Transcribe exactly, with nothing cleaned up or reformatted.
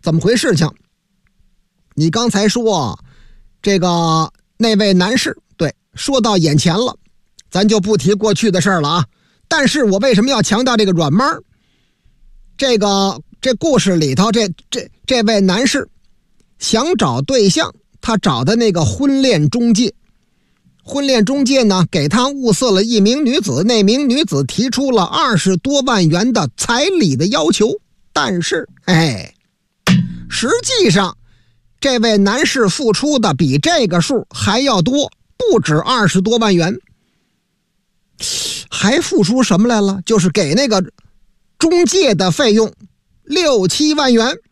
怎么回事情？你刚才说这个那位男士，对，说到眼前了，咱就不提过去的事儿了啊。但是我为什么要强调这个软妹儿？这个这故事里头，这这这位男士想找对象，他找的那个婚恋中介，婚恋中介呢给他物色了一名女子，那名女子提出了二十多万元的彩礼的要求，但是哎，实际上这位男士付出的比这个数还要多，不止二十多万元，还付出什么来了？就是给那个中介的费用六七万元。